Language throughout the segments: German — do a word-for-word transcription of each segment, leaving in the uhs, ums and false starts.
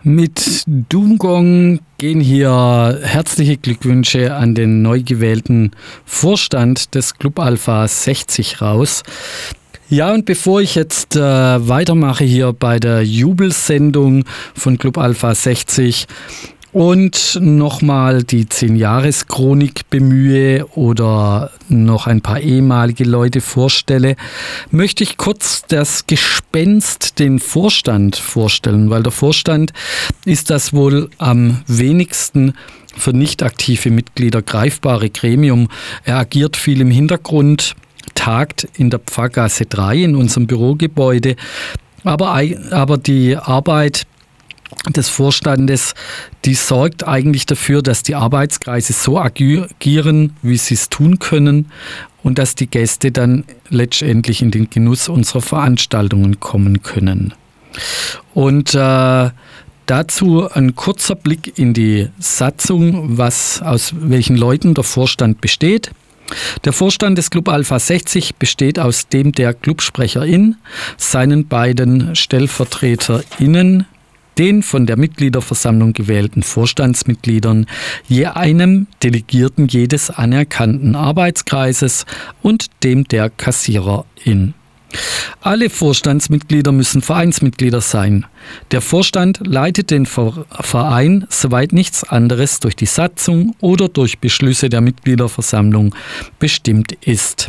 Mit Doomgong gehen hier herzliche Glückwünsche an den neu gewählten Vorstand des Club Alpha sechzig raus. Ja, und bevor ich jetzt äh, weitermache hier bei der Jubelsendung von Club Alpha sechzig und nochmal die zehn-Jahres-Chronik bemühe oder noch ein paar ehemalige Leute vorstelle, möchte ich kurz das Gespenst, den Vorstand vorstellen, weil der Vorstand ist das wohl am wenigsten für nicht aktive Mitglieder greifbare Gremium. Er agiert viel im Hintergrund, tagt in der Pfarrgasse drei in unserem Bürogebäude, aber, aber die Arbeit des Vorstandes, die sorgt eigentlich dafür, dass die Arbeitskreise so agieren, wie sie es tun können und dass die Gäste dann letztendlich in den Genuss unserer Veranstaltungen kommen können. Und äh, dazu ein kurzer Blick in die Satzung, was aus welchen Leuten der Vorstand besteht. Der Vorstand des Club Alpha sechzig besteht aus dem der Clubsprecherin, seinen beiden StellvertreterInnen, den von der Mitgliederversammlung gewählten Vorstandsmitgliedern, je einem Delegierten jedes anerkannten Arbeitskreises und dem der Kassiererin. Alle Vorstandsmitglieder müssen Vereinsmitglieder sein. Der Vorstand leitet den Verein, soweit nichts anderes durch die Satzung oder durch Beschlüsse der Mitgliederversammlung bestimmt ist.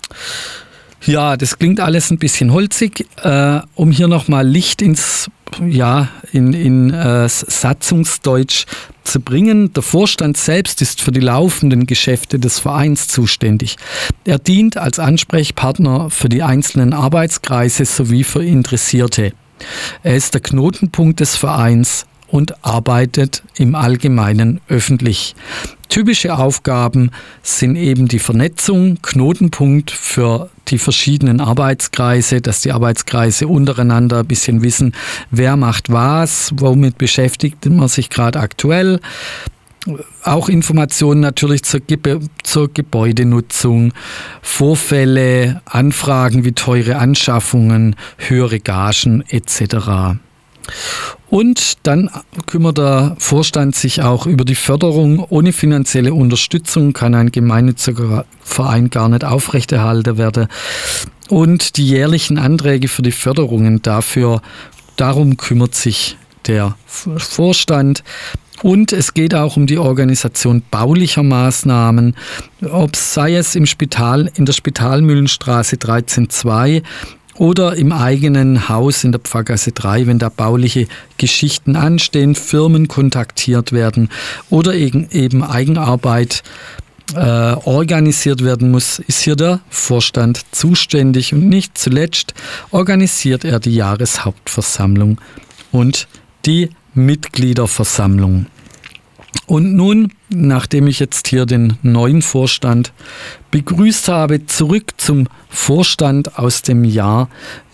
Ja, das klingt alles ein bisschen holzig. Äh, um hier nochmal Licht ins, ja, in, in äh, Satzungsdeutsch zu bringen. Der Vorstand selbst ist für die laufenden Geschäfte des Vereins zuständig. Er dient als Ansprechpartner für die einzelnen Arbeitskreise sowie für Interessierte. Er ist der Knotenpunkt des Vereins und arbeitet im Allgemeinen öffentlich. Typische Aufgaben sind eben die Vernetzung, Knotenpunkt für die verschiedenen Arbeitskreise, dass die Arbeitskreise untereinander ein bisschen wissen, wer macht was, womit beschäftigt man sich gerade aktuell. Auch Informationen natürlich zur, Ge- zur Gebäudenutzung, Vorfälle, Anfragen wie teure Anschaffungen, höhere Gagen et cetera. Und dann kümmert der Vorstand sich auch über die Förderung. Ohne finanzielle Unterstützung kann ein gemeinnütziger Verein gar nicht aufrechterhalten werden. Und die jährlichen Anträge für die Förderungen dafür, darum kümmert sich der Vorstand. Und es geht auch um die Organisation baulicher Maßnahmen, ob sei es im Spital, in der Spitalmühlenstraße dreizehn zwei oder im eigenen Haus in der Pfarrgasse drei, wenn da bauliche Geschichten anstehen, Firmen kontaktiert werden oder eben Eigenarbeit äh, organisiert werden muss, ist hier der Vorstand zuständig. Und nicht zuletzt organisiert er die Jahreshauptversammlung und die Mitgliederversammlung. Und nun, nachdem ich jetzt hier den neuen Vorstand begrüßt habe, zurück zum Vorstand aus dem Jahr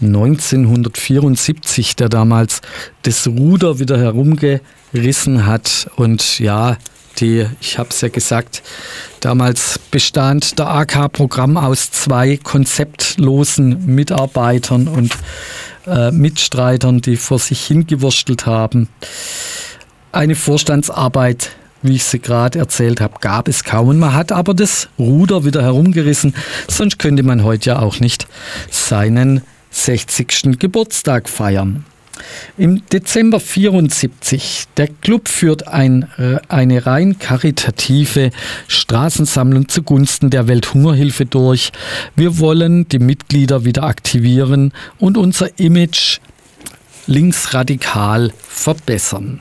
neunzehnhundertvierundsiebzig, der damals das Ruder wieder herumgerissen hat. Und ja, die, ich habe es ja gesagt, damals bestand der A K-Programm aus zwei konzeptlosen Mitarbeitern und äh, Mitstreitern, die vor sich hingewurstelt haben. Eine Vorstandsarbeit, wie ich sie gerade erzählt habe, gab es kaum. Und man hat aber das Ruder wieder herumgerissen, sonst könnte man heute ja auch nicht seinen sechzigsten Geburtstag feiern. Im Dezember vierundsiebzig, der Club führt ein, eine rein karitative Straßensammlung zugunsten der Welthungerhilfe durch. Wir wollen die Mitglieder wieder aktivieren und unser Image linksradikal verbessern.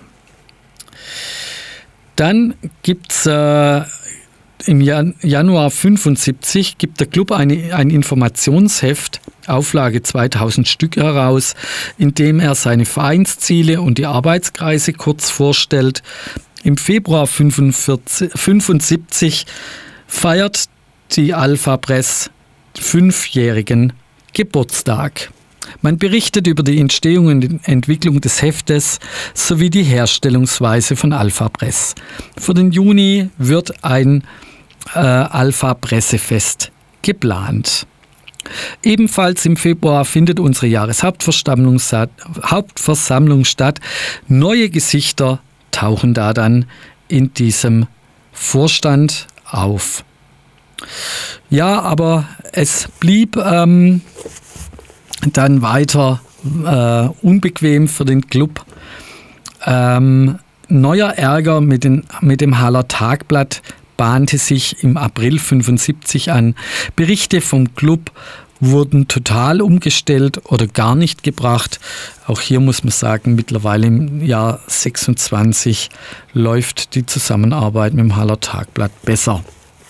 Dann gibt es äh, im Jan- Januar fünfundsiebzig gibt der Club eine, ein Informationsheft, Auflage zweitausend Stück heraus, in dem er seine Vereinsziele und die Arbeitskreise kurz vorstellt. Im Februar fünfundsiebzig feiert die Alpha Press fünfjährigen Geburtstag. Man berichtet über die Entstehung und Entwicklung des Heftes sowie die Herstellungsweise von Alpha Press. Für den Juni wird ein äh, Alpha Pressefest geplant. Ebenfalls im Februar findet unsere Jahreshauptversammlung statt. Hauptversammlung statt. Neue Gesichter tauchen da dann in diesem Vorstand auf. Ja, aber es blieb ähm, dann weiter äh, unbequem für den Club. Ähm, neuer Ärger mit, den, mit dem Haller Tagblatt bahnte sich im April fünfundsiebzig an. Berichte vom Club wurden total umgestellt oder gar nicht gebracht. Auch hier muss man sagen, mittlerweile im Jahr sechsundzwanzig läuft die Zusammenarbeit mit dem Haller Tagblatt besser.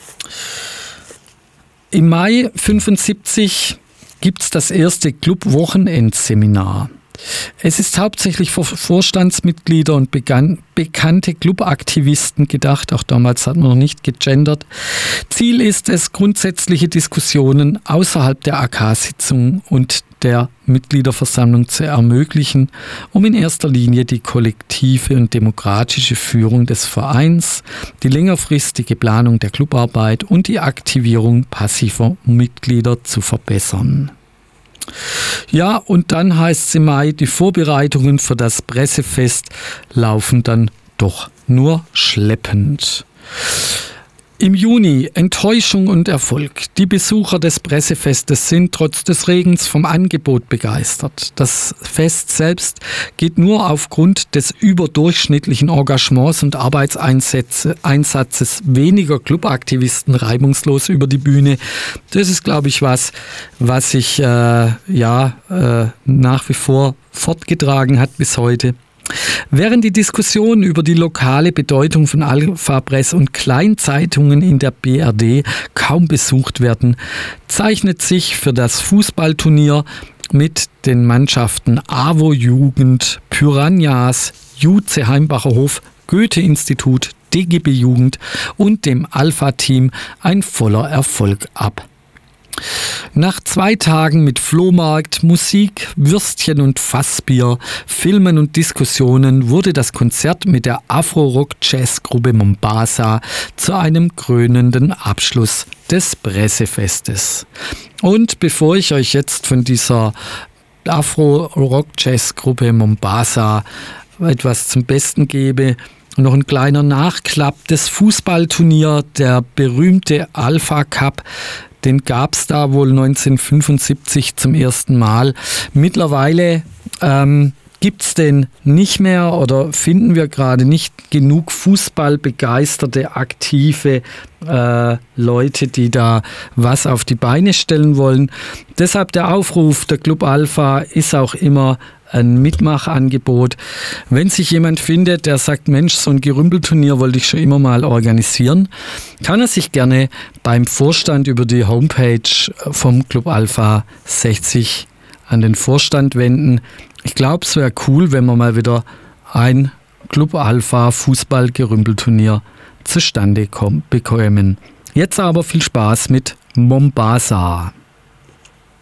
Im Mai fünfundsiebzig gibt es das erste Club-Wochenendseminar. Es ist hauptsächlich für Vorstandsmitglieder und begann, bekannte Clubaktivisten gedacht. Auch damals hat man noch nicht gegendert. Ziel ist es, grundsätzliche Diskussionen außerhalb der A K-Sitzung und der Mitgliederversammlung zu ermöglichen, um in erster Linie die kollektive und demokratische Führung des Vereins, die längerfristige Planung der Clubarbeit und die Aktivierung passiver Mitglieder zu verbessern. Ja, und dann heißt es im Mai, die Vorbereitungen für das Pressefest laufen dann doch nur schleppend. Im Juni Enttäuschung und Erfolg. Die Besucher des Pressefestes sind trotz des Regens vom Angebot begeistert. Das Fest selbst geht nur aufgrund des überdurchschnittlichen Engagements und Arbeitseinsatzes weniger Clubaktivisten reibungslos über die Bühne. Das ist, glaube ich, was, was sich äh, ja, äh, nach wie vor fortgetragen hat bis heute. Während die Diskussionen über die lokale Bedeutung von Alpha Press und Kleinzeitungen in der B R D kaum besucht werden, zeichnet sich für das Fußballturnier mit den Mannschaften AWO Jugend, Piranhas, J U C Heimbacher Hof, Goethe-Institut, D G B Jugend und dem Alpha-Team ein voller Erfolg ab. Nach zwei Tagen mit Flohmarkt, Musik, Würstchen und Fassbier, Filmen und Diskussionen wurde das Konzert mit der Afro-Rock-Jazz-Gruppe Mombasa zu einem krönenden Abschluss des Pressefestes. Und bevor ich euch jetzt von dieser Afro-Rock-Jazz-Gruppe Mombasa etwas zum Besten gebe, noch ein kleiner Nachklapp des Fußballturnier, der berühmte Alpha Cup. Den gab es da wohl neunzehnhundertfünfundsiebzig zum ersten Mal. Mittlerweile ähm, gibt es den nicht mehr oder finden wir gerade nicht genug fußballbegeisterte, aktive äh, Leute, die da was auf die Beine stellen wollen. Deshalb der Aufruf, der Club Alpha ist auch immer ein Mitmachangebot. Wenn sich jemand findet, der sagt, Mensch, so ein Gerümpelturnier wollte ich schon immer mal organisieren, kann er sich gerne beim Vorstand über die Homepage vom Club Alpha sechzig an den Vorstand wenden. Ich glaube, es wäre cool, wenn wir mal wieder ein Club Alpha Fußball-Gerümpelturnier zustande kommen, bekommen. Jetzt aber viel Spaß mit Mombasa.